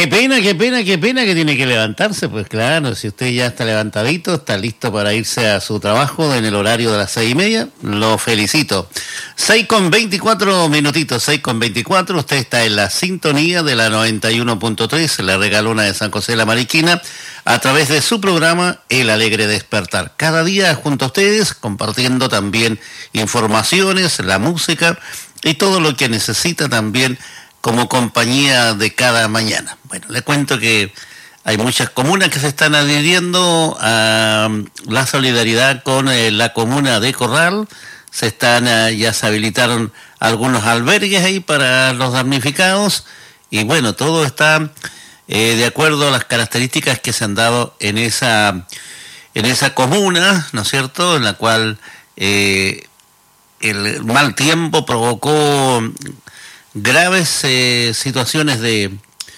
qué pena que tiene que levantarse. Pues claro, si usted ya está levantadito, está listo para irse a su trabajo en el horario de las 6:30, lo felicito. 6:24 minutitos, 6:24, usted está en la sintonía de la 91.3, la regalona de San José de la Mariquina, a través de su programa El Alegre Despertar. Cada día junto a ustedes, compartiendo también informaciones, la música y todo lo que necesita también como compañía de cada mañana. Bueno, le cuento que hay muchas comunas que se están adhiriendo a la solidaridad con la comuna de Corral. Ya se habilitaron algunos albergues ahí para los damnificados y bueno, todo está de acuerdo a las características que se han dado en esa comuna, ¿no es cierto?, en la cual el mal tiempo provocó graves situaciones de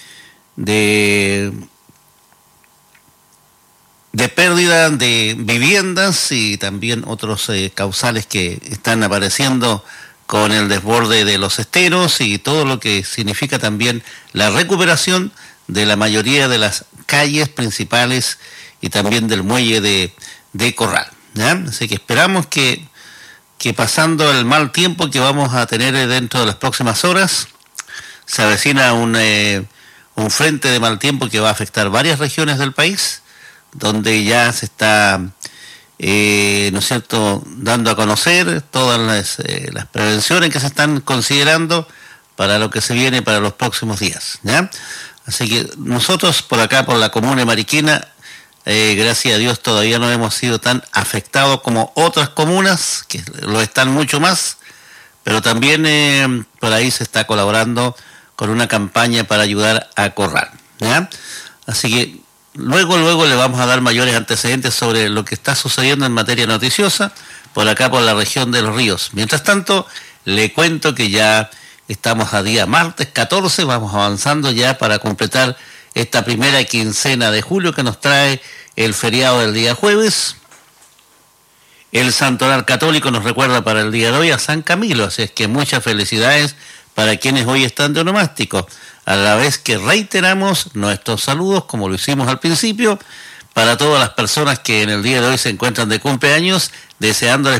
pérdida de viviendas y también otros causales que están apareciendo con el desborde de los esteros y todo lo que significa también la recuperación de la mayoría de las calles principales y también del muelle de Corral, ¿ya? Así que esperamos que pasando el mal tiempo que vamos a tener dentro de las próximas horas, se avecina un frente de mal tiempo que va a afectar varias regiones del país, donde ya se está, ¿no es cierto?, dando a conocer todas las prevenciones que se están considerando para lo que se viene para los próximos días, ¿ya? Así que nosotros por acá, por la comuna de Mariquina, gracias a Dios todavía no hemos sido tan afectados como otras comunas, que lo están mucho más, pero también por ahí se está colaborando con una campaña para ayudar a Corral, ¿ya? Así que luego le vamos a dar mayores antecedentes sobre lo que está sucediendo en materia noticiosa por acá, por la región de Los Ríos. Mientras tanto, le cuento que ya estamos a día martes 14, vamos avanzando ya para completar esta primera quincena de julio que nos trae el feriado del día jueves. El Santoral Católico nos recuerda para el día de hoy a San Camilo, así es que muchas felicidades para quienes hoy están de onomástico, a la vez que reiteramos nuestros saludos, como lo hicimos al principio, para todas las personas que en el día de hoy se encuentran de cumpleaños, deseándoles